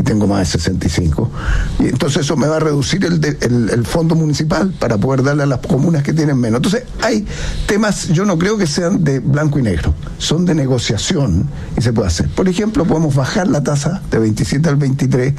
y tengo más de 65. Y entonces eso me va a reducir el fondo municipal para poder darle a las comunas que tienen menos. Entonces hay temas, yo no creo que sean de blanco y negro, son de negociación y se puede hacer. Por ejemplo, podemos bajar la tasa de 27 al 23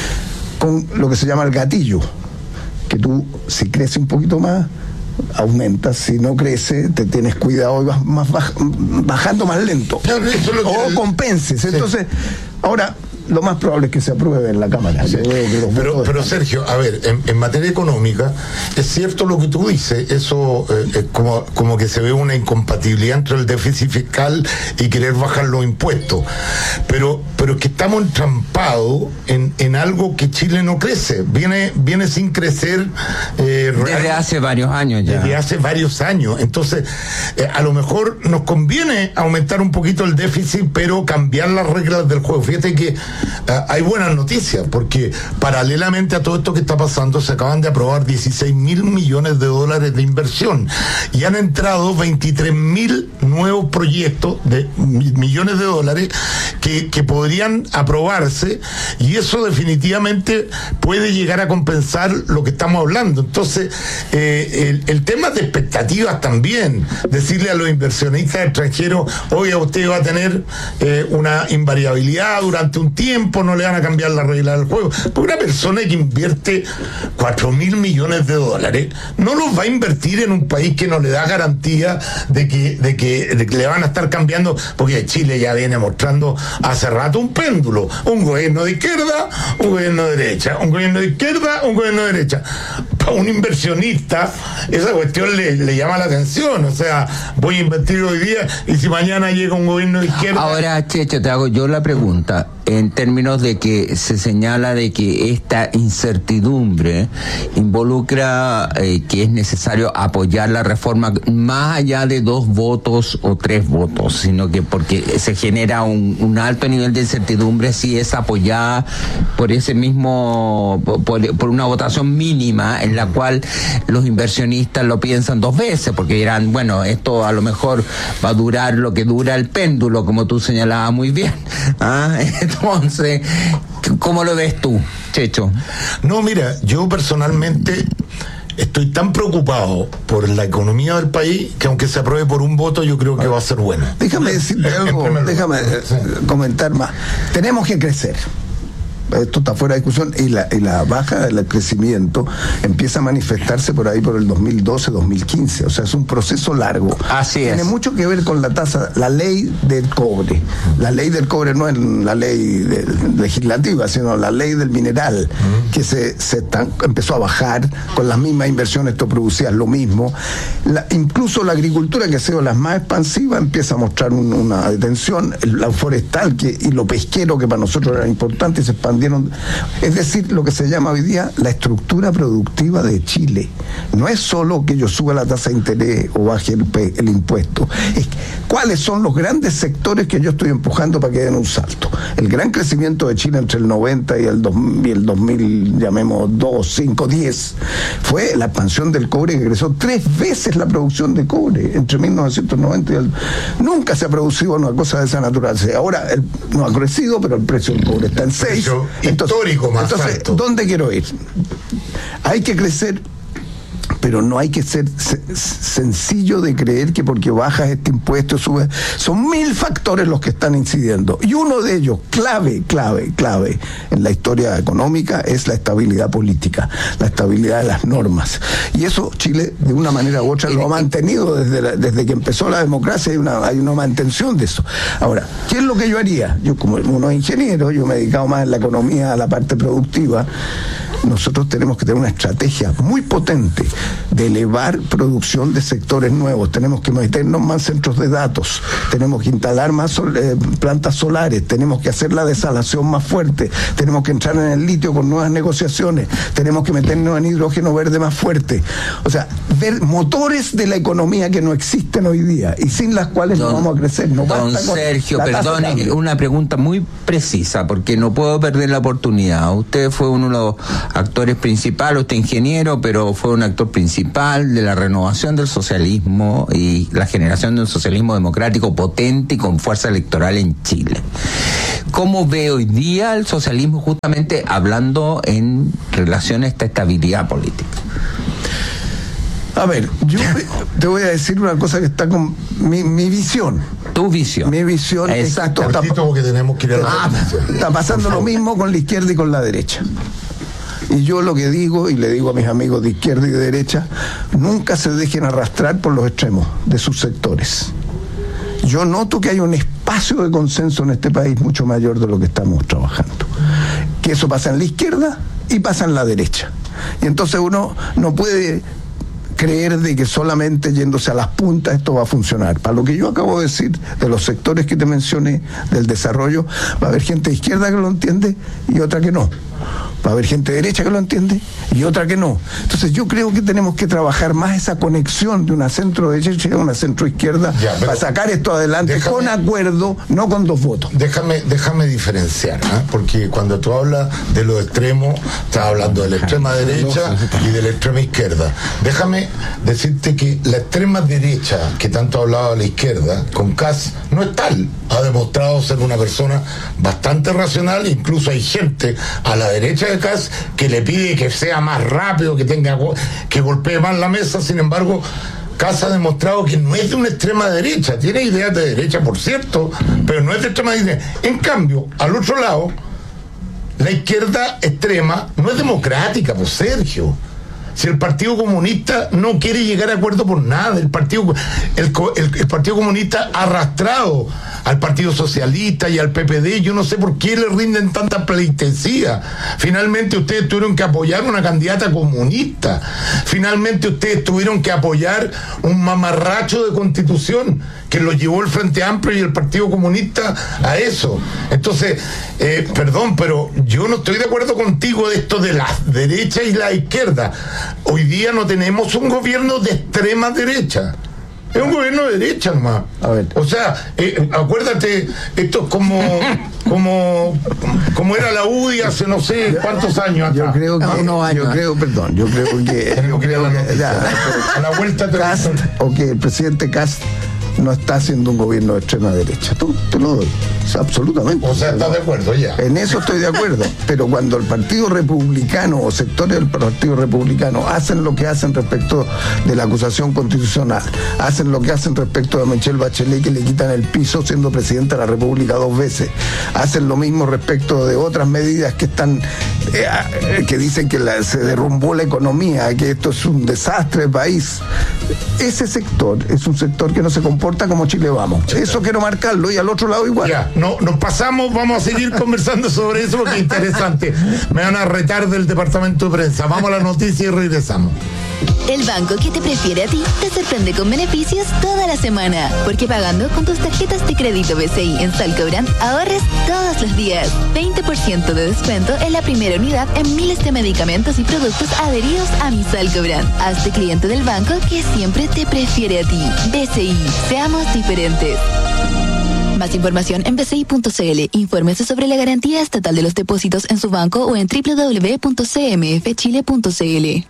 con lo que se llama el gatillo, que tú, si crece un poquito más, aumentas, si no crece, te tienes cuidado y vas bajando más lento. O compenses. Entonces, ahora, lo más probable es que se apruebe en la Cámara. Sí. Pero Sergio, a ver, en materia económica, es cierto lo que tú dices, eso como que se ve una incompatibilidad entre el déficit fiscal y querer bajar los impuestos. Pero es que estamos entrampados en algo que Chile no crece, viene sin crecer desde hace varios años ya. Desde hace varios años. Entonces, a lo mejor nos conviene aumentar un poquito el déficit, pero cambiar las reglas del juego. Fíjate que hay buenas noticias, porque paralelamente a todo esto que está pasando, se acaban de aprobar 16.000 millones de dólares de inversión y han entrado 23.000 nuevos proyectos de millones de dólares que podrían aprobarse, y eso definitivamente puede llegar a compensar lo que estamos hablando. Entonces, el tema de expectativas también, decirle a los inversionistas extranjeros, oye, usted va a tener una invariabilidad durante un tiempo, no le van a cambiar la regla del juego, porque una persona que invierte 4.000 millones de dólares no los va a invertir en un país que no le da garantía de que le van a estar cambiando, porque Chile ya viene mostrando hace rato un péndulo, un gobierno de izquierda, un gobierno de derecha, un gobierno de izquierda, un gobierno de derecha. Para un inversionista esa cuestión le llama la atención, o sea, voy a invertir hoy día y si mañana llega un gobierno de izquierda. Ahora, Checho, te hago yo la pregunta, en términos de que se señala de que esta incertidumbre involucra que es necesario apoyar la reforma más allá de 2 votos o 3 votos, sino que porque se genera un alto nivel de incertidumbre si es apoyada por ese mismo, por una votación mínima en la cual los inversionistas lo piensan 2 veces, porque dirán, bueno, esto a lo mejor va a durar lo que dura el péndulo, como tú señalabas muy bien. Entonces, ¿cómo lo ves tú, Checho? No, mira, yo personalmente estoy tan preocupado por la economía del país que aunque se apruebe por un voto, yo creo que va a ser bueno. Déjame decirte algo, déjame comentar más. Tenemos que crecer. Esto está fuera de discusión, y la baja del crecimiento empieza a manifestarse por ahí por el 2012-2015, o sea, es un proceso largo. Así Tiene mucho que ver con la tasa, la ley del cobre. La ley del cobre no es la ley legislativa, sino la ley del mineral, que empezó a bajar con las mismas inversiones, esto producía lo mismo. Incluso la agricultura, que ha sido la más expansiva, empieza a mostrar una detención, la forestal y lo pesquero, que para nosotros era importante, y se expandieron. Es decir, lo que se llama hoy día la estructura productiva de Chile. No es solo que yo suba la tasa de interés o baje el impuesto. Es cuáles son los grandes sectores que yo estoy empujando para que den un salto. El gran crecimiento de Chile entre el 90 y el 2000, llamemos 2, 5, 10, fue la expansión del cobre, que creció 3 veces la producción de cobre entre 1990 y nunca se ha producido una cosa de esa naturaleza. Ahora no ha crecido, pero el precio del cobre está en 6. Histórico más alto. ¿Dónde quiero ir? Hay que crecer, pero no hay que ser sencillo de creer que porque bajas este impuesto, subes. Son 1000 factores los que están incidiendo. Y uno de ellos, clave en la historia económica, es la estabilidad política, la estabilidad de las normas. Y eso Chile, de una manera u otra, lo ha mantenido desde que empezó la democracia. Hay una mantención de eso. Ahora, ¿qué es lo que yo haría? Yo, como uno ingeniero, yo me he dedicado más en la economía a la parte productiva. Nosotros tenemos que tener una estrategia muy potente de elevar producción de sectores nuevos. Tenemos que meternos más centros de datos, tenemos que instalar más plantas solares, tenemos que hacer la desalación más fuerte, tenemos que entrar en el litio con nuevas negociaciones, tenemos que meternos en hidrógeno verde más fuerte. O sea, ver motores de la economía que no existen hoy día y sin las cuales no vamos a crecer. No don Sergio, perdone, una pregunta muy precisa, porque no puedo perder la oportunidad. Usted fue uno de los actores principales, usted ingeniero, pero fue un actor principal de la renovación del socialismo y la generación de un socialismo democrático potente y con fuerza electoral en Chile. ¿Cómo ve hoy día el socialismo justamente hablando en relación a esta estabilidad política? A ver, yo te voy a decir una cosa que está con mi visión. Tu visión. Mi visión es que porque tenemos que ir a la está pasando lo mismo con la izquierda y con la derecha. Y yo lo que digo, y le digo a mis amigos de izquierda y de derecha, nunca se dejen arrastrar por los extremos de sus sectores. Yo noto que hay un espacio de consenso en este país mucho mayor de lo que estamos trabajando. Que eso pasa en la izquierda y pasa en la derecha. Y entonces uno no puede creer de que solamente yéndose a las puntas esto va a funcionar. Para lo que yo acabo de decir, de los sectores que te mencioné, del desarrollo, va a haber gente de izquierda que lo entiende y otra que no. Va a haber gente de derecha que lo entiende y otra que no. Entonces yo creo que tenemos que trabajar más esa conexión de una centro derecha y una centro izquierda para sacar esto adelante con acuerdo, no con dos votos. Déjame diferenciar, ¿eh? Porque cuando tú hablas de los extremos, estás hablando de la extrema derecha y de la extrema izquierda. Déjame decirte que la extrema derecha, que tanto hablaba la izquierda, con Kast, no es tal. Ha demostrado ser una persona bastante racional, incluso hay gente a la derecha de Kast que le pide que sea más rápido, que golpee más la mesa. Sin embargo, Kast ha demostrado que no es de una extrema derecha, tiene ideas de derecha, por cierto, pero no es de extrema derecha. En cambio, al otro lado, la izquierda extrema no es democrática, pues Sergio. Si el Partido Comunista no quiere llegar a acuerdo por nada, el Partido Comunista ha arrastrado al Partido Socialista y al PPD, yo no sé por qué le rinden tanta pleitesía. Finalmente ustedes tuvieron que apoyar una candidata comunista, finalmente ustedes tuvieron que apoyar un mamarracho de constitución que lo llevó el Frente Amplio y el Partido Comunista a eso. Entonces, perdón, pero yo no estoy de acuerdo contigo de esto de la derecha y la izquierda. Hoy día no tenemos un gobierno de extrema derecha. Es un gobierno de derecha nomás. A ver. O sea, acuérdate, esto es como era la UDI hace no sé cuántos años acá. Yo creo que a la vuelta Kast, o que el presidente Kast no está haciendo un gobierno de extrema derecha. Te lo doy. Absolutamente. O sea, ¿estás de acuerdo ya? En eso estoy de acuerdo. Pero cuando el Partido Republicano o sectores del Partido Republicano hacen lo que hacen respecto de la acusación constitucional, hacen lo que hacen respecto de Michelle Bachelet, que le quitan el piso siendo presidenta de la República 2 veces, hacen lo mismo respecto de otras medidas que están que dicen que se derrumbó la economía, que esto es un desastre de país. Ese sector es un sector que no se comporta como Chile Vamos. Eso quiero marcarlo, y al otro lado igual. Ya, nos pasamos, vamos a seguir conversando sobre eso porque es interesante. Me van a retar del departamento de prensa. Vamos a la noticia y regresamos. El banco que te prefiere a ti te sorprende con beneficios toda la semana, porque pagando con tus tarjetas de crédito BCI en Salcobrand ahorres todos los días. 20% de descuento en la primera unidad en miles de medicamentos y productos adheridos a mi Salcobrand. Hazte cliente del banco que siempre te prefiere a ti. BCI, seamos diferentes. Más información en bci.cl. Infórmese sobre la garantía estatal de los depósitos en su banco o en www.cmfchile.cl.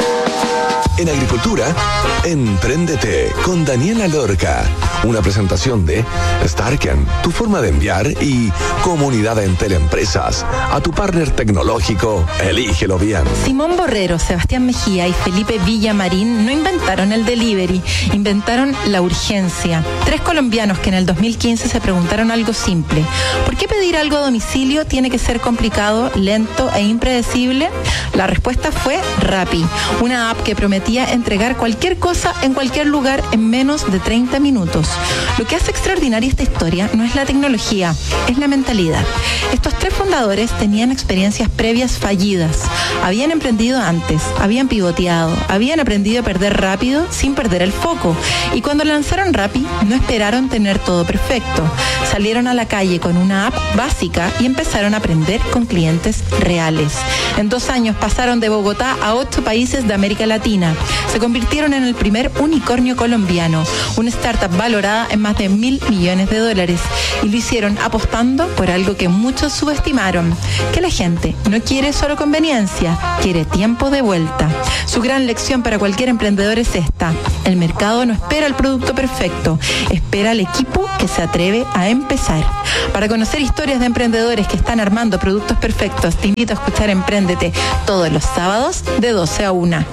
En Agricultura, Empréndete con Daniela Lorca. Una presentación de Starken, tu forma de enviar, y Comunidad Entel Empresas. A tu partner tecnológico, elígelo bien. Simón Borrero, Sebastián Mejía y Felipe Villamarín no inventaron el delivery, inventaron la urgencia. 3 colombianos que en el 2015 se preguntaron algo simple: ¿por qué pedir algo a domicilio tiene que ser complicado, lento e impredecible? La respuesta fue Rappi, una app que prometía entregar cualquier cosa en cualquier lugar en menos de 30 minutos. Lo que hace extraordinaria esta historia no es la tecnología, es la mentalidad. Estos 3 fundadores tenían experiencias previas fallidas, habían emprendido antes, habían pivoteado, habían aprendido a perder rápido sin perder el foco, y cuando lanzaron Rappi no esperaron tener todo perfecto. Salieron a la calle con una app básica y empezaron a aprender con clientes reales. En 2 años pasaron de Bogotá a 8 países de América Latina. Latina. Se convirtieron en el primer unicornio colombiano, una startup valorada en más de $1.000 millones. Y lo hicieron apostando por algo que muchos subestimaron, que la gente no quiere solo conveniencia, quiere tiempo de vuelta. Su gran lección para cualquier emprendedor es esta: el mercado no espera el producto perfecto, espera al equipo que se atreve a empezar. Para conocer historias de emprendedores que están armando productos perfectos, te invito a escuchar Empréndete todos los sábados de 12 a 1.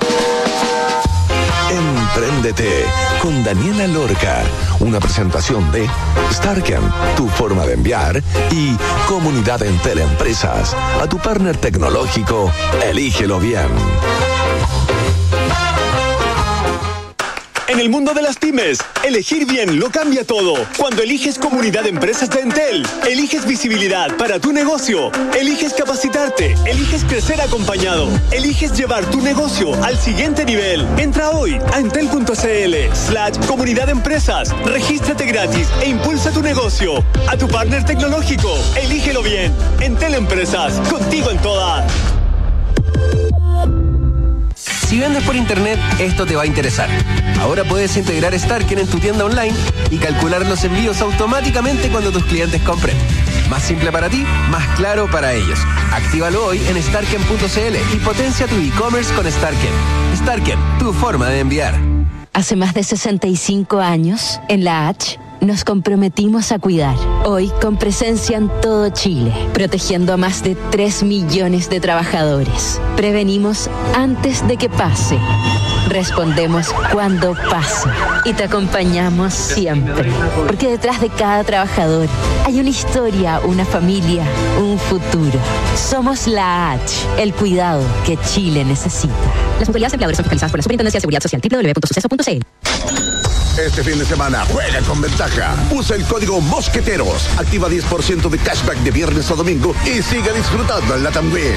Empréndete con Daniela Lorca, una presentación de Starken, tu forma de enviar, y Comunidad Entel Empresas. A tu partner tecnológico, elígelo bien. En el mundo de las pymes, elegir bien lo cambia todo. Cuando eliges Comunidad de Empresas de Entel, eliges visibilidad para tu negocio, eliges capacitarte, eliges crecer acompañado, eliges llevar tu negocio al siguiente nivel. Entra hoy a entel.cl/Comunidad de Empresas, regístrate gratis e impulsa tu negocio. A tu partner tecnológico, elígelo bien. Entel Empresas, contigo en todas. Si vendes por internet, esto te va a interesar. Ahora puedes integrar Starken en tu tienda online y calcular los envíos automáticamente cuando tus clientes compren. Más simple para ti, más claro para ellos. Actívalo hoy en starken.cl y potencia tu e-commerce con Starken. Starken, tu forma de enviar. Hace más de 65 años, en la H, nos comprometimos a cuidar. Hoy, con presencia en todo Chile, protegiendo a más de 3 millones de trabajadores. Prevenimos antes de que pase. Respondemos cuando pasa. Y te acompañamos siempre. Porque detrás de cada trabajador hay una historia, una familia, un futuro. Somos la H, el cuidado que Chile necesita. Las mutualidades de empleadores son fiscalizadas por la Superintendencia de Seguridad Social. www.suceso.cl. Este fin de semana juega con ventaja. Usa el código Mosqueteros. Activa 10% de cashback de viernes a domingo y siga disfrutando en la también.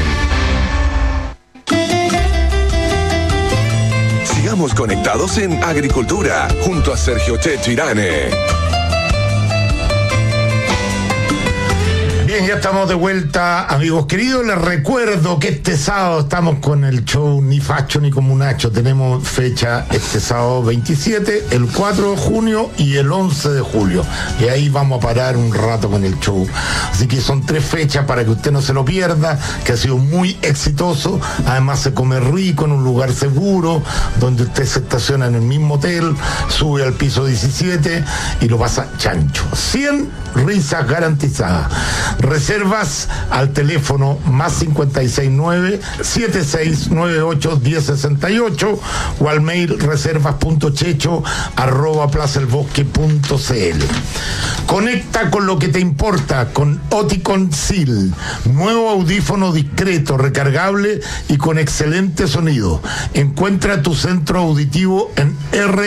Sigamos conectados en Agricultura junto a Sergio Checho Irane. Bien, ya estamos de vuelta, amigos queridos. Les recuerdo que este sábado estamos con el show Ni Facho ni Comunacho. Tenemos fecha este sábado 27, el 4 de junio y el 11 de julio. Y ahí vamos a parar un rato con el show. Así que son 3 fechas para que usted no se lo pierda, que ha sido muy exitoso. Además se come rico en un lugar seguro, donde usted se estaciona en el mismo hotel, sube al piso 17 y lo pasa chancho. 100 risas garantizadas. Reservas al teléfono más 569-7698-1068 o al mail reservas.checho@plazaelbosque.cl. Conecta con lo que te importa con Oticon Seal, nuevo audífono discreto, recargable y con excelente sonido. Encuentra tu centro auditivo en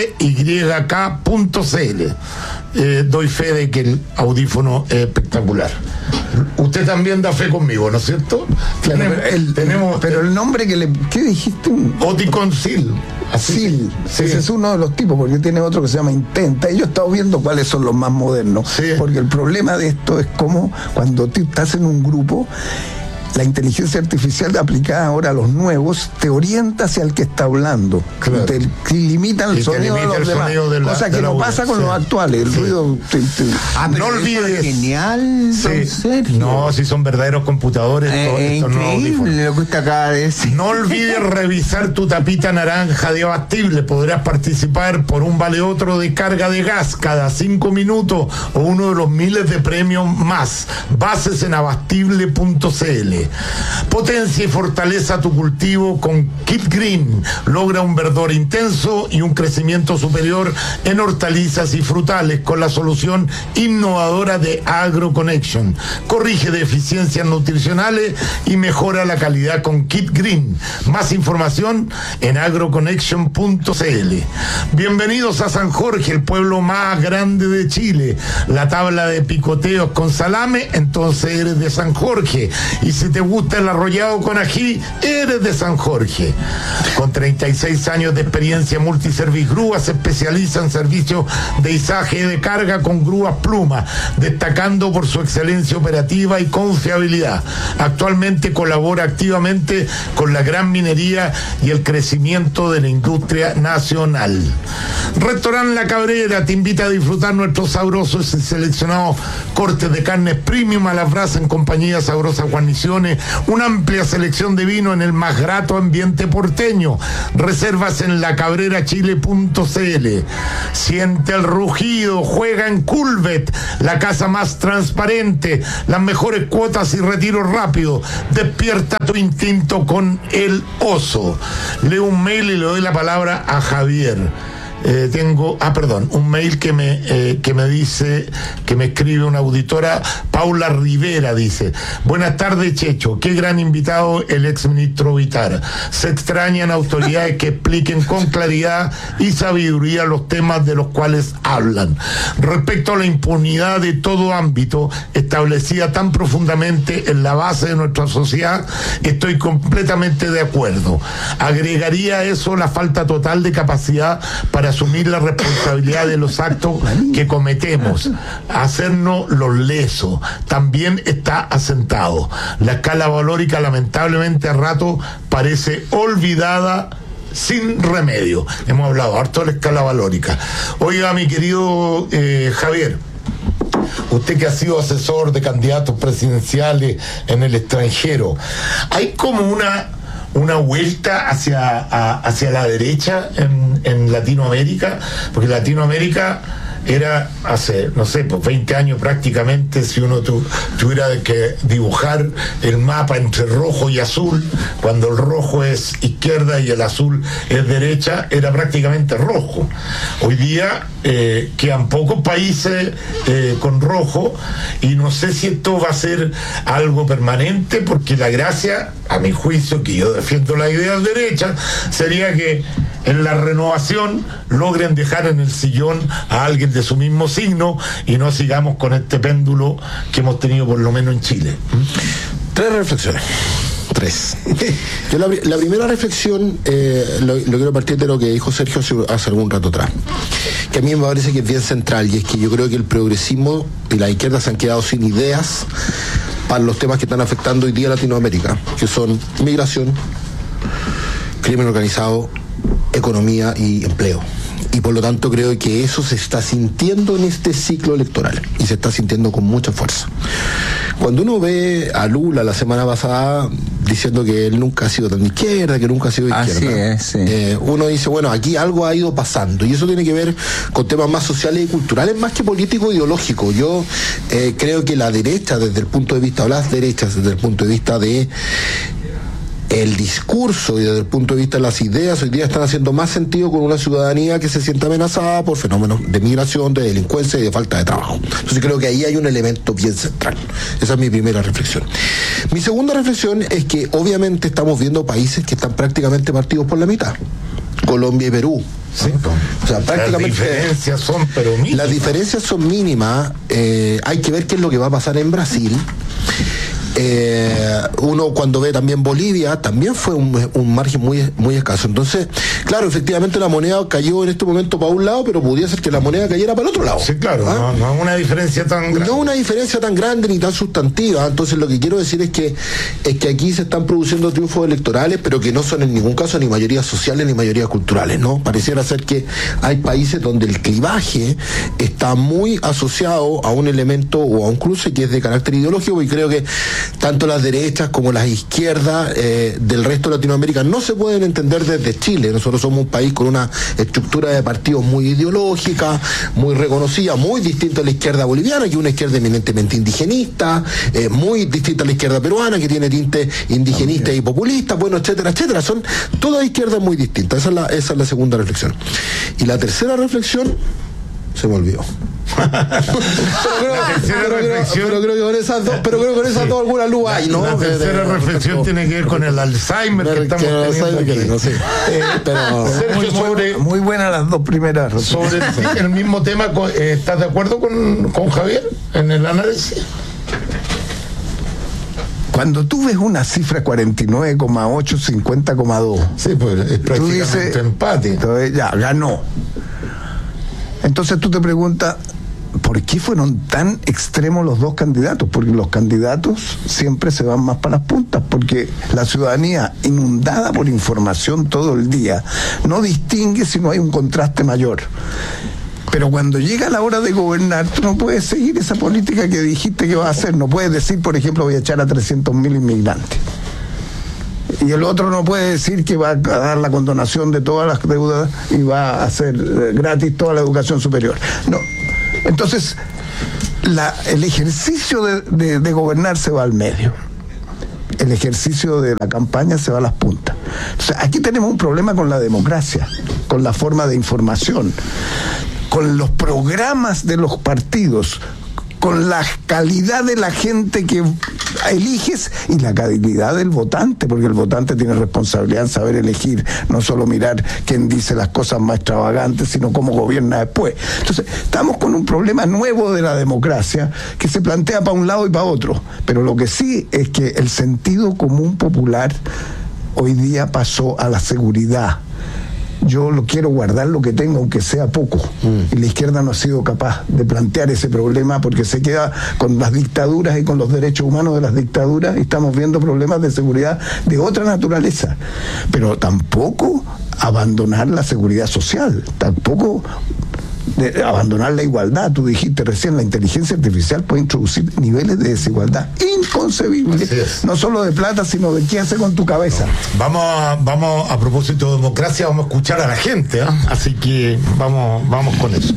ryk.cl. Doy fe de que el audífono es espectacular. Usted también da fe conmigo, ¿no es cierto? Claro, pero el nombre ¿qué dijiste? Oticon Seal. Sí. Ese es uno de los tipos, porque tiene otro que se llama Intenta. Y yo he estado viendo cuáles son los más modernos. Sí. Porque el problema de esto es como cuando tú estás en un grupo, la inteligencia artificial aplicada ahora a los nuevos te orienta hacia el que está hablando. Claro. Te limitan el sonido de los demás. Cosa que no pasa con los actuales. El ruido. No olvides. Genial. Sí. No, si son verdaderos computadores. Increíble lo que usted acaba de decir. No olvides revisar tu tapita naranja de Abastible. Podrás participar por un vale otro de carga de gas cada 5 minutos o uno de los miles de premios más. Bases en abastible.cl. Potencia y fortaleza tu cultivo con Kit Green. Logra un verdor intenso y un crecimiento superior en hortalizas y frutales con la solución innovadora de AgroConnection. Corrige deficiencias nutricionales y mejora la calidad con Kit Green. Más información en agroconnection.cl. Bienvenidos a San Jorge, el pueblo más grande de Chile. La tabla de picoteos con salame, entonces eres de San Jorge. Y si te gustan las arrollado con ají, eres de San Jorge. Con 36 años de experiencia, Multiservice Grúa se especializa en servicios de izaje de carga con grúas Pluma, destacando por su excelencia operativa y confiabilidad. Actualmente colabora activamente con la gran minería y el crecimiento de la industria nacional. Restaurante La Cabrera te invita a disfrutar nuestros sabrosos y seleccionados cortes de carnes premium a las brasas en compañía de sabrosas guarniciones, una amplia selección de vino en el más grato ambiente porteño. Reservas en lacabrerachile.cl. Siente el rugido, juega en Culvet, la casa más transparente, las mejores cuotas y retiro rápido. Despierta tu instinto con el oso. Leo un mail y le doy la palabra a Javier. Tengo un mail que me dice, que me escribe una auditora, Paula Rivera, dice: buenas tardes, Checho, qué gran invitado el exministro Vitar. Se extrañan autoridades que expliquen con claridad y sabiduría los temas de los cuales hablan. Respecto a la impunidad de todo ámbito, establecida tan profundamente en la base de nuestra sociedad, estoy completamente de acuerdo. Agregaría a eso la falta total de capacidad para asumir la responsabilidad de los actos que cometemos, hacernos los lesos. También está asentado. La escala valórica, lamentablemente, a rato parece olvidada sin remedio. Hemos hablado harto de la escala valórica. Oiga, mi querido Javier, usted que ha sido asesor de candidatos presidenciales en el extranjero, hay como una vuelta hacia la derecha en Latinoamérica, porque Latinoamérica era hace, no sé, pues 20 años prácticamente, si uno tuviera que dibujar el mapa entre rojo y azul, cuando el rojo es izquierda y el azul es derecha, era prácticamente rojo. Hoy día quedan pocos países con rojo, y no sé si esto va a ser algo permanente, porque la gracia, a mi juicio, que yo defiendo la idea derecha, sería que en la renovación logren dejar en el sillón a alguien de su mismo signo y no sigamos con este péndulo que hemos tenido por lo menos en Chile. 3 reflexiones. 3. Yo la primera reflexión lo quiero partir de lo que dijo Sergio hace algún rato atrás, que a mí me parece que es bien central, y es que yo creo que el progresismo y la izquierda se han quedado sin ideas para los temas que están afectando hoy día a Latinoamérica, que son migración, crimen organizado, economía y empleo. Y por lo tanto creo que eso se está sintiendo en este ciclo electoral, y se está sintiendo con mucha fuerza. Cuando uno ve a Lula la semana pasada diciendo que él nunca ha sido tan de izquierda, que nunca ha sido de izquierda, así es, sí. Uno dice, bueno, aquí algo ha ido pasando, y eso tiene que ver con temas más sociales y culturales, más que político ideológico. Yo creo que la derecha, desde el punto de vista, o las derechas, desde el punto de vista de el discurso y desde el punto de vista de las ideas, hoy día están haciendo más sentido con una ciudadanía que se siente amenazada por fenómenos de migración, de delincuencia y de falta de trabajo. Entonces creo que ahí hay un elemento bien central. Esa es mi primera reflexión. Mi segunda reflexión es que obviamente estamos viendo países que están prácticamente partidos por la mitad. Colombia y Perú. ¿Sí? O sea, prácticamente las diferencias son mínimas. Hay que ver qué es lo que va a pasar en Brasil. Uno cuando ve también Bolivia, también fue un margen muy escaso. Entonces, claro, efectivamente la moneda cayó en este momento para un lado, pero podría ser que la moneda cayera para el otro lado. Sí, claro, no es una diferencia tan grande. No una diferencia tan grande ni tan sustantiva. Entonces lo que quiero decir es que aquí se están produciendo triunfos electorales, pero que no son en ningún caso ni mayorías sociales ni mayorías culturales, ¿no? Pareciera ser que hay países donde el clivaje está muy asociado a un elemento o a un cruce que es de carácter ideológico, y creo que tanto las derechas como las izquierdas del resto de Latinoamérica no se pueden entender desde Chile. Nosotros somos un país con una estructura de partidos muy ideológica, muy reconocida, muy distinta a la izquierda boliviana, que es una izquierda eminentemente indigenista, muy distinta a la izquierda peruana, que tiene tinte indigenista y populista, bueno, etcétera, etcétera. Son todas izquierdas muy distintas. Esa es la segunda reflexión. Y la tercera reflexión se me olvidó. Pero creo que con esas dos alguna luz hay, ¿no? La tercera reflexión tiene que ver con el Alzheimer que estamos teniendo. Muy buenas las dos primeras. Sobre el mismo tema, ¿estás de acuerdo con Javier en el análisis? Cuando tú ves una cifra 49,8, 50,2. Sí, pues es prácticamente empate. Entonces ya, ganó. Entonces tú te preguntas, ¿por qué fueron tan extremos los dos candidatos? Porque los candidatos siempre se van más para las puntas, porque la ciudadanía, inundada por información todo el día, no distingue si no hay un contraste mayor. Pero cuando llega la hora de gobernar, tú no puedes seguir esa política que dijiste que vas a hacer. No puedes decir, por ejemplo, voy a echar a 300.000 inmigrantes. Y el otro no puede decir que va a dar la condonación de todas las deudas y va a hacer gratis toda la educación superior. No. Entonces, el ejercicio de gobernar se va al medio. El ejercicio de la campaña se va a las puntas. Entonces, aquí tenemos un problema con la democracia, con la forma de información, con los programas de los partidos, con la calidad de la gente que eliges y la calidad del votante, porque el votante tiene responsabilidad en saber elegir, no solo mirar quién dice las cosas más extravagantes, sino cómo gobierna después. Entonces, estamos con un problema nuevo de la democracia que se plantea para un lado y para otro, pero lo que sí es que el sentido común popular hoy día pasó a la seguridad. Yo lo quiero guardar lo que tengo, aunque sea poco. Y la izquierda no ha sido capaz de plantear ese problema porque se queda con las dictaduras y con los derechos humanos de las dictaduras, y estamos viendo problemas de seguridad de otra naturaleza. Pero tampoco abandonar la seguridad social, tampoco abandonar la igualdad. Tú dijiste recién, la inteligencia artificial puede introducir niveles de desigualdad inconcebibles, no solo de plata, sino de qué hace con tu cabeza. Vamos a propósito de democracia, vamos a escuchar a la gente, así que vamos con eso.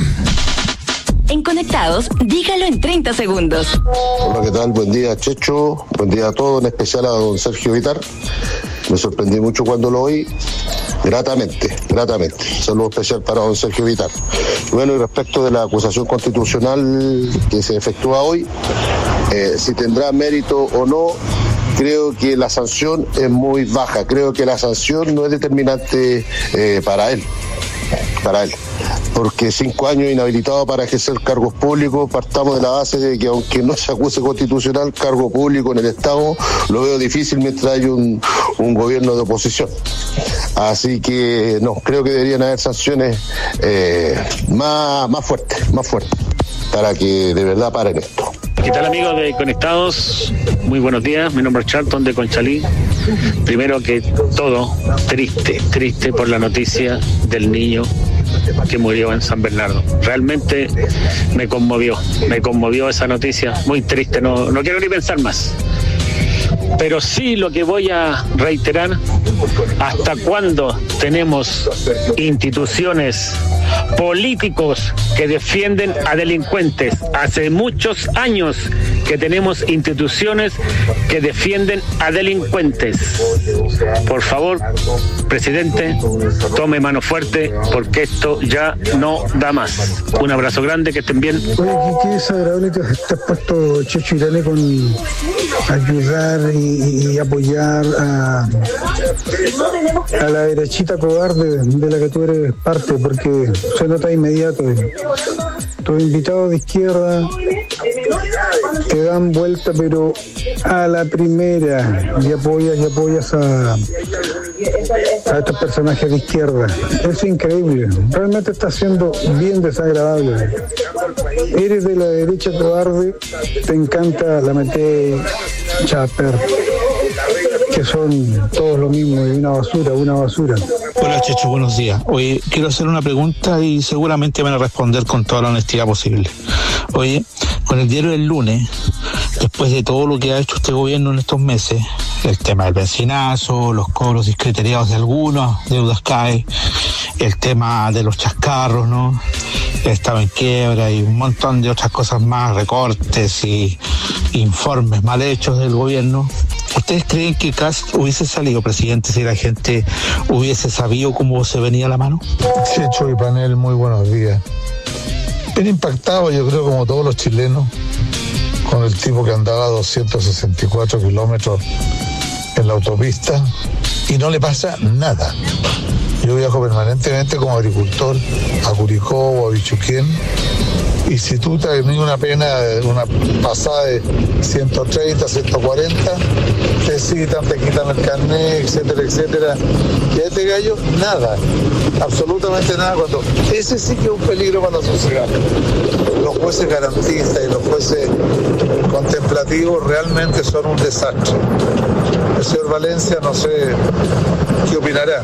En Conectados, dígalo en 30 segundos. Hola, ¿qué tal? Buen día, Checho. Buen día a todos, en especial a don Sergio Vitar. Me sorprendí mucho cuando lo oí. Gratamente. Saludo especial para don Sergio Vitar. Bueno, y respecto de la acusación constitucional que se efectúa hoy, si tendrá mérito o no, creo que la sanción es muy baja. Creo que la sanción no es determinante para él. Porque 5 años inhabilitado para ejercer cargos públicos, partamos de la base de que aunque no se acuse constitucional, cargo público en el Estado lo veo difícil mientras hay un gobierno de oposición. Así que no, creo que deberían haber sanciones más fuertes, para que de verdad paren esto. ¿Qué tal, amigos de Conectados? Muy buenos días, mi nombre es Charlton de Conchalí. Primero que todo, triste por la noticia del niño que murió en San Bernardo. Realmente me conmovió esa noticia, muy triste, no quiero ni pensar más. Pero sí, lo que voy a reiterar, ¿hasta cuándo tenemos instituciones, políticos que defienden a delincuentes? Hace muchos años que tenemos instituciones que defienden a delincuentes. Por favor, presidente, tome mano fuerte porque esto ya no da más. Un abrazo grande, que estén bien. Oye, qué desagradable que estés puesto, Checho Irane, con ayudar y apoyar a la derechita cobarde de la que tú eres parte, porque se nota inmediato. Tus invitados de izquierda te dan vuelta, pero a la primera, y apoyas a estos personajes de izquierda. Es increíble, realmente está siendo bien desagradable. Eres de la derecha cobarde, te encanta la Mete, Chaper, que son todos lo mismo, y una basura. Hola, Checho, buenos días. Oye, quiero hacer una pregunta y seguramente van a responder con toda la honestidad posible. Oye, con el diario del lunes, después de todo lo que ha hecho este gobierno en estos meses, el tema del benzinazo, los cobros discriteriados de algunos, deudas CAE, el tema de los chascarros, ¿no? Estaba en quiebra y un montón de otras cosas más, recortes y informes mal hechos del gobierno. ¿Ustedes creen que Kast hubiese salido presidente si la gente hubiese sabido cómo se venía la mano? Checho y panel, muy buenos días. Bien impactado, yo creo, como todos los chilenos, con el tipo que andaba a 264 kilómetros en la autopista y no le pasa nada. Yo viajo permanentemente como agricultor a Curicó o a Bichuquén Y si tú te has tenido una pena, una pasada de 130, 140, te citan, te quitan el carnet, etcétera, etcétera. Y a este gallo, nada, absolutamente nada. Cuando ese sí que es un peligro para la sociedad. Los jueces garantistas y los jueces contemplativos realmente son un desastre. El señor Valencia, no sé qué opinará.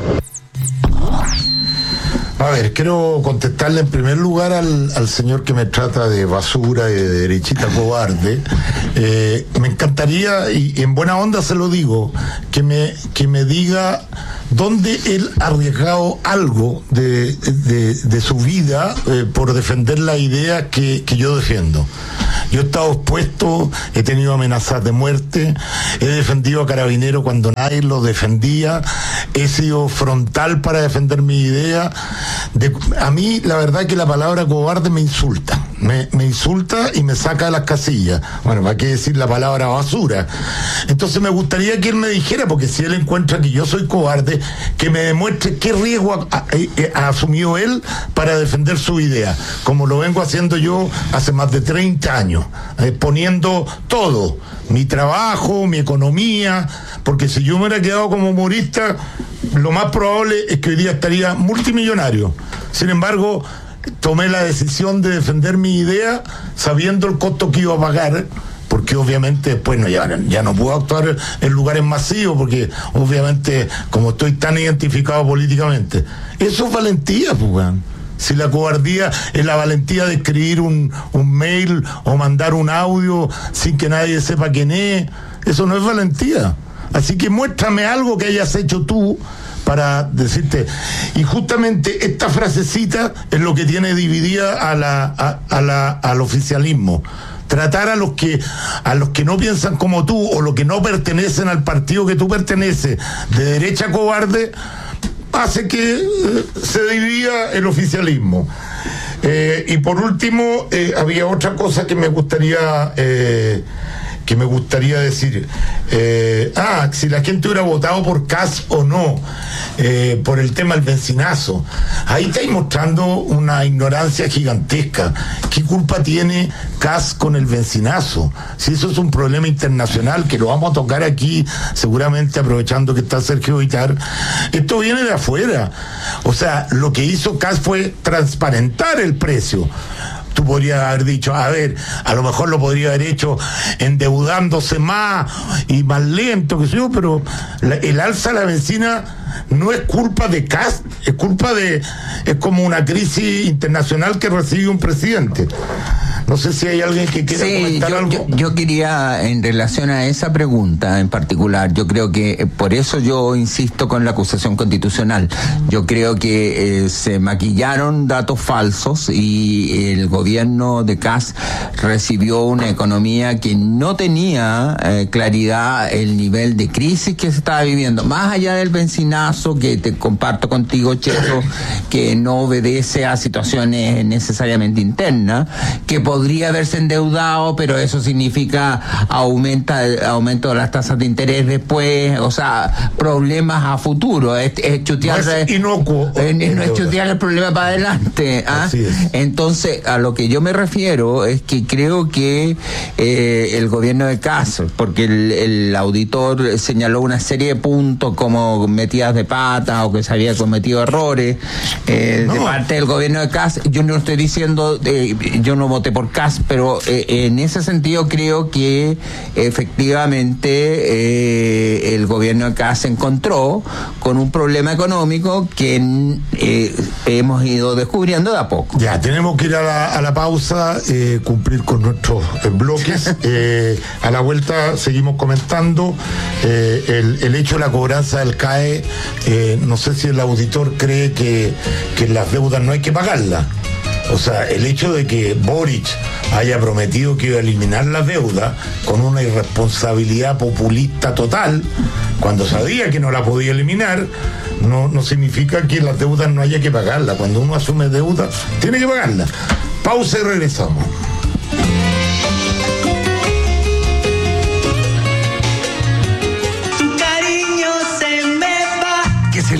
A ver, quiero contestarle en primer lugar al señor que me trata de basura y de derechita cobarde. Me encantaría, y en buena onda se lo digo, que me diga dónde él ha arriesgado algo de su vida por defender la idea que yo defiendo. Yo he estado expuesto, he tenido amenazas de muerte, he defendido a Carabineros cuando nadie lo defendía, he sido frontal para defender mi idea. A mí la verdad que la palabra cobarde me insulta, me insulta y me saca de las casillas. Bueno, hay que decir la palabra basura. Entonces me gustaría que él me dijera, porque si él encuentra que yo soy cobarde, que me demuestre qué riesgo ha asumido él para defender su idea, como lo vengo haciendo yo hace más de 30 años, poniendo todo, mi trabajo, mi economía, porque si yo me hubiera quedado como humorista, lo más probable es que hoy día estaría multimillonario. Sin embargo, tomé la decisión de defender mi idea sabiendo el costo que iba a pagar, porque obviamente después ya no puedo actuar en lugares masivos, porque obviamente como estoy tan identificado políticamente. Eso es valentía, pues, weón. Si la cobardía es la valentía de escribir un mail o mandar un audio sin que nadie sepa quién es, eso no es valentía. Así que muéstrame algo que hayas hecho tú para decirte. Y justamente esta frasecita es lo que tiene dividida al oficialismo. Tratar a los que no piensan como tú o los que no pertenecen al partido que tú perteneces de derecha cobarde hace que se divida el oficialismo. Y por último, había otra cosa que me gustaría decir. Si la gente hubiera votado por Kast o no, por el tema del benzinazo. Ahí estáis mostrando una ignorancia gigantesca. ¿Qué culpa tiene Kast con el benzinazo? Si eso es un problema internacional que lo vamos a tocar aquí, seguramente aprovechando que está Sergio Vitar. Esto viene de afuera. O sea, lo que hizo Kast fue transparentar el precio. Tú podrías haber dicho, a lo mejor lo podría haber hecho endeudándose más y más lento, que sé yo, pero el alza de la benzina no es culpa de Kast, es como una crisis internacional que recibe un presidente. No sé si hay alguien que quiera comentar algo. Yo quería, en relación a esa pregunta en particular, yo creo que por eso yo insisto con la acusación constitucional. Yo creo que se maquillaron datos falsos y el gobierno de Kast recibió una economía que no tenía claridad el nivel de crisis que se estaba viviendo. Más allá del benzinazo, que te comparto contigo, Checho, que no obedece a situaciones necesariamente internas, que podría haberse endeudado, pero eso significa aumento de las tasas de interés después, o sea, problemas a futuro, es chutear, no es inocuo, no es chutear el problema para adelante. Así es. Entonces, a lo que yo me refiero es que creo que el gobierno de Kast, porque el auditor señaló una serie de puntos como metidas de pata o que se había cometido errores de parte del gobierno de Kast. Yo no estoy diciendo, yo no voté por Kast, pero en ese sentido creo que efectivamente el gobierno de Kast se encontró con un problema económico que hemos ido descubriendo de a poco. Ya, tenemos que ir a la pausa, cumplir con nuestros bloques. A la vuelta seguimos comentando el hecho de la cobranza del CAE. No sé si el auditor cree que las deudas no hay que pagarlas. O sea, el hecho de que Boric haya prometido que iba a eliminar las deudas con una irresponsabilidad populista total, cuando sabía que no la podía eliminar, no significa que las deudas no haya que pagarlas. Cuando uno asume deuda, tiene que pagarlas. Pausa y regresamos.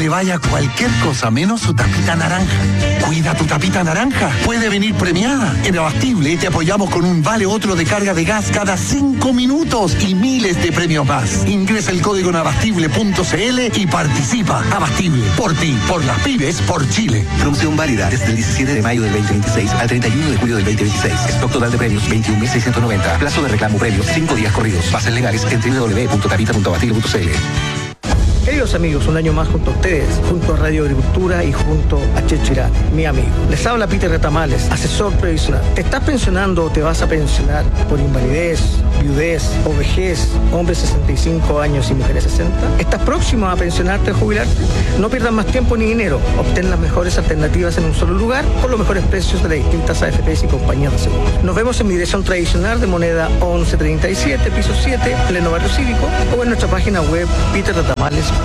le vaya cualquier cosa menos su tapita naranja. Cuida tu tapita naranja. Puede venir premiada. En Abastible te apoyamos con un vale otro de carga de gas cada 5 minutos y miles de premios más. Ingresa el código en abastible.cl y participa. Abastible, por ti, por las pymes, por Chile. Promoción válida desde el 17 de mayo del 2026 al 31 de julio del 2026. Stock total de premios 21.690. Plazo de reclamo premios 5 días corridos. Bases legales en www.tapita.abastible.cl. Queridos amigos, un año más junto a ustedes, junto a Radio Agricultura y junto a Checho Irán, mi amigo. Les habla Peter Retamales, asesor previsional. ¿Te estás pensionando o te vas a pensionar por invalidez, viudez o vejez, hombres 65 años y mujeres 60? ¿Estás próximo a pensionarte o jubilarte? No pierdas más tiempo ni dinero. Obtén las mejores alternativas en un solo lugar con los mejores precios de las distintas AFPs y compañías de seguros. Nos vemos en mi dirección tradicional de moneda 1137, piso 7, pleno barrio cívico, o en nuestra página web peterretamales.cl.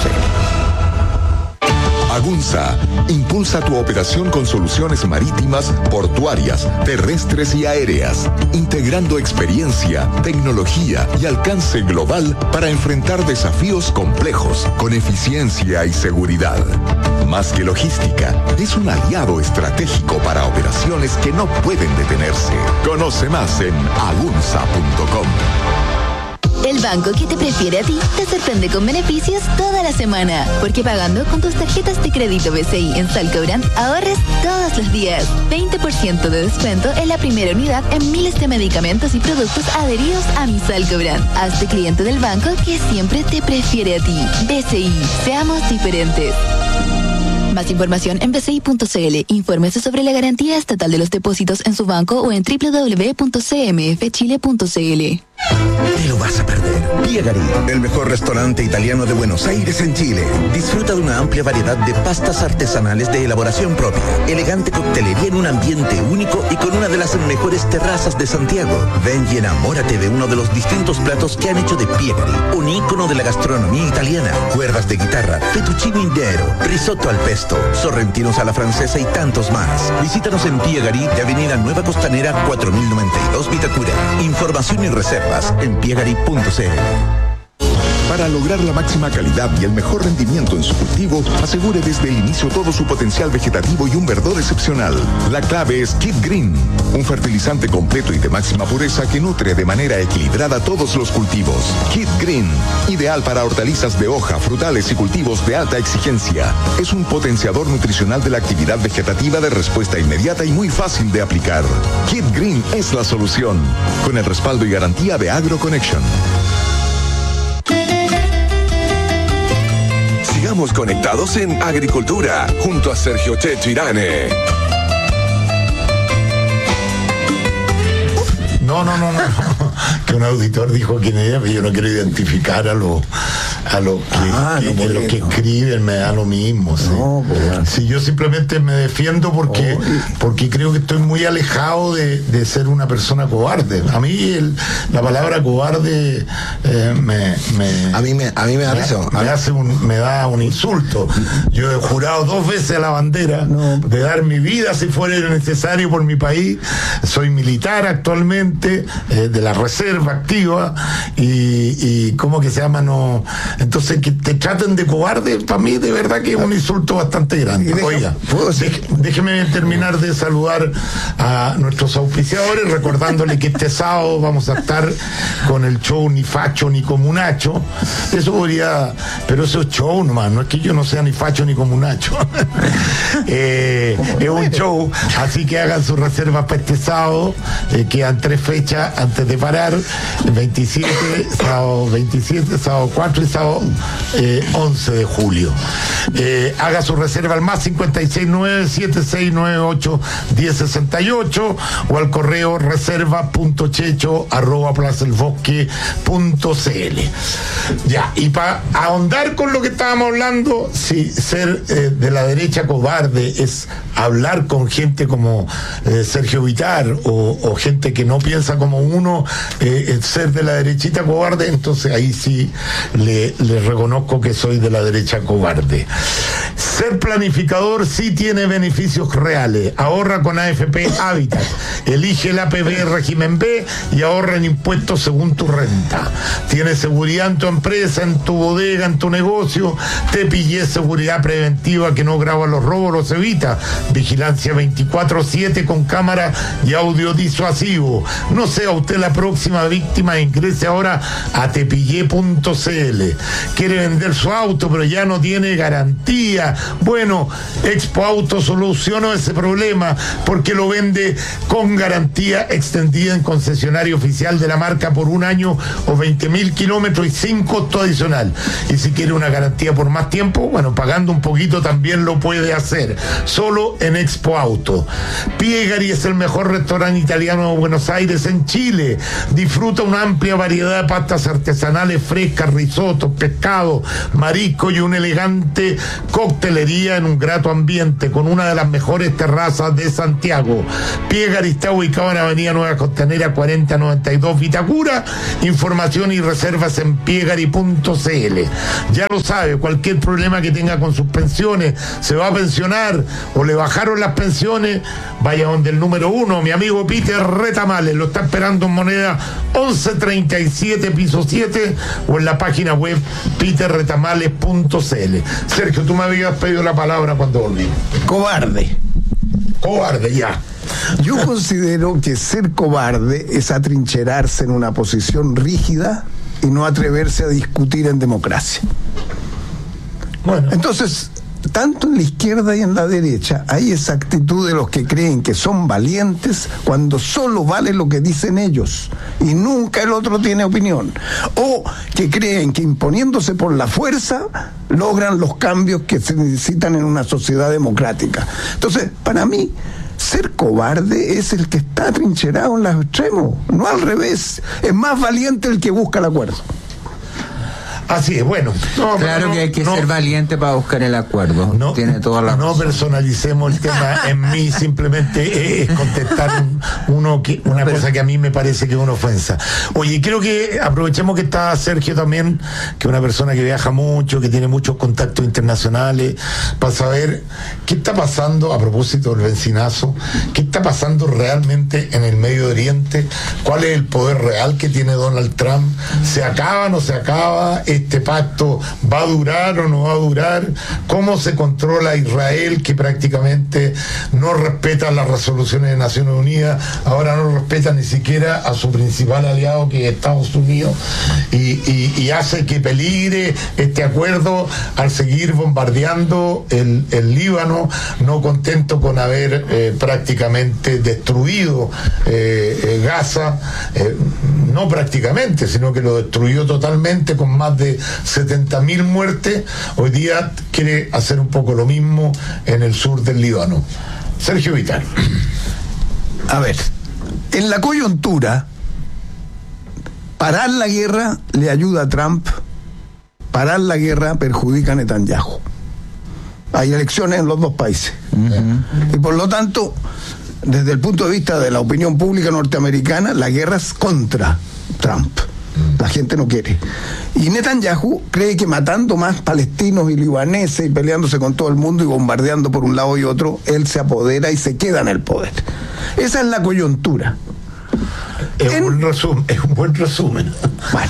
Agunza impulsa tu operación con soluciones marítimas, portuarias, terrestres y aéreas, integrando experiencia, tecnología y alcance global para enfrentar desafíos complejos con eficiencia y seguridad. Más que logística, es un aliado estratégico para operaciones que no pueden detenerse. Conoce más en agunza.com. El banco que te prefiere a ti te sorprende con beneficios toda la semana. Porque pagando con tus tarjetas de crédito BCI en Salcobrand ahorres todos los días. 20% de descuento en la primera unidad en miles de medicamentos y productos adheridos a mi Salcobrand. Hazte cliente del banco que siempre te prefiere a ti. BCI, seamos diferentes. Más información en bci.cl. Infórmese sobre la garantía estatal de los depósitos en su banco o en www.cmfchile.cl. Te lo vas a perder. Piegari, el mejor restaurante italiano de Buenos Aires en Chile. Disfruta de una amplia variedad de pastas artesanales de elaboración propia, elegante coctelería en un ambiente único y con una de las mejores terrazas de Santiago. Ven y enamórate de uno de los distintos platos que han hecho de Piegari, un ícono de la gastronomía italiana. Cuerdas de guitarra, fettuccine intero, risotto al pesto, sorrentinos a la francesa y tantos más. Visítanos en Piegari de Avenida Nueva Costanera 4092 Vitacura. Información y reservas en piegari.cl. Para lograr la máxima calidad y el mejor rendimiento en su cultivo, asegure desde el inicio todo su potencial vegetativo y un verdor excepcional. La clave es Kid Green, un fertilizante completo y de máxima pureza que nutre de manera equilibrada todos los cultivos. Kid Green, ideal para hortalizas de hoja, frutales y cultivos de alta exigencia. Es un potenciador nutricional de la actividad vegetativa de respuesta inmediata y muy fácil de aplicar. Kid Green es la solución, con el respaldo y garantía de AgroConnection. Sigamos conectados en Agricultura, junto a Sergio Checho Irane. No. Que un auditor dijo quién era, pero yo no quiero identificar a los que escriben, me da lo mismo. ¿sí? No, pues, sí, yo simplemente me defiendo porque creo que estoy muy alejado de ser una persona cobarde. A mí la palabra cobarde a mí me da eso. Me da un insulto. Yo he jurado 2 veces a la bandera de dar mi vida si fuera necesario por mi país. Soy militar actualmente, de la reserva activa, y ¿cómo que se llama? No. Entonces, que te traten de cobarde, para mí de verdad que es un insulto bastante grande. Oiga, déjeme terminar de saludar a nuestros auspiciadores, recordándole que este sábado vamos a estar con el show Ni Facho ni Comunacho. Pero eso es show nomás, no es que yo no sea ni facho ni comunacho. Es un show, así que hagan sus reservas para este sábado. Quedan 3 fechas antes de parar: el 27, sábado 27, sábado 4 y sábado 11 de julio. Haga su reserva al más 569-7698-1068 o al correo reserva.checho@plazaelbosque.cl. Ya, y para ahondar con lo que estábamos hablando, si ser de la derecha cobarde es hablar con gente como Sergio Vitar o gente que no piensa como uno, ser de la derechita cobarde, entonces ahí sí le reconozco que soy de la derecha cobarde. Ser planificador sí tiene beneficios reales. Ahorra con AFP Habitat. Elige el APB régimen B y ahorra en impuestos según tu renta. Tiene seguridad en tu empresa, en tu bodega, en tu negocio. Te pillé seguridad preventiva que no graba los robos, los evita. Vigilancia 24/7 con cámara y audio disuasivo. No sea usted la próxima víctima, ingrese ahora a tepillé.cl. Quiere vender su auto pero ya no tiene garantía. Bueno, Expo Auto solucionó ese problema porque lo vende con garantía extendida en concesionario oficial de la marca por 1 año o 20.000 kilómetros y sin costo adicional. Y si quiere una garantía por más tiempo, bueno, pagando un poquito también lo puede hacer. Solo en Expo Auto. Piegari es el mejor restaurante italiano de Buenos Aires en Chile. Disfruta una amplia variedad de pastas artesanales frescas, risotos, pescado, marisco y una elegante coctelería en un grato ambiente con una de las mejores terrazas de Santiago. Piegari está ubicado en Avenida Nueva Costanera 4092 Vitacura. Información y reservas en piegari.cl. Ya lo sabe, cualquier problema que tenga con sus pensiones, se va a pensionar o le bajaron las pensiones, vaya donde el número 1, mi amigo Peter Retamales, lo está esperando en Moneda 1137 piso 7 o en la página web peterretamales.cl. Sergio, tú me habías pedido la palabra cuando volví. Cobarde. Cobarde, ya. Yo considero que ser cobarde es atrincherarse en una posición rígida y no atreverse a discutir en democracia. Bueno. Entonces, tanto en la izquierda y en la derecha hay esa actitud de los que creen que son valientes cuando solo vale lo que dicen ellos y nunca el otro tiene opinión, o que creen que imponiéndose por la fuerza logran los cambios que se necesitan en una sociedad democrática. Entonces, para mí, ser cobarde es el que está atrincherado en los extremos, no al revés. Es más valiente el que busca el acuerdo. Así es, bueno. Claro que hay que ser valiente para buscar el acuerdo. Tiene toda la razón. No personalicemos el tema en mí, simplemente es contestar una cosa que a mí me parece que es una ofensa. Oye, creo que aprovechemos que está Sergio también, que es una persona que viaja mucho, que tiene muchos contactos internacionales, para saber qué está pasando a propósito del bencinazo, qué está pasando realmente en el Medio Oriente, cuál es el poder real que tiene Donald Trump, se acaba o no se acaba, este pacto va a durar o no va a durar, cómo se controla Israel, que prácticamente no respeta las resoluciones de Naciones Unidas, ahora no respeta ni siquiera a su principal aliado, que es Estados Unidos, y hace que peligre este acuerdo al seguir bombardeando el Líbano, no contento con haber prácticamente destruido Gaza, no prácticamente, sino que lo destruyó totalmente con más de 70.000 muertes. Hoy día quiere hacer un poco lo mismo en el sur del Líbano. Sergio Vitar. A ver, en la coyuntura, parar la guerra le ayuda a Trump, parar la guerra perjudica a Netanyahu. Hay elecciones en los dos países. Y por lo tanto, desde el punto de vista de la opinión pública norteamericana, la guerra es contra Trump. La gente no quiere. Y Netanyahu cree que matando más palestinos y libaneses y peleándose con todo el mundo y bombardeando por un lado y otro, él se apodera y se queda en el poder. Esa es la coyuntura. Es un buen resumen. Bueno.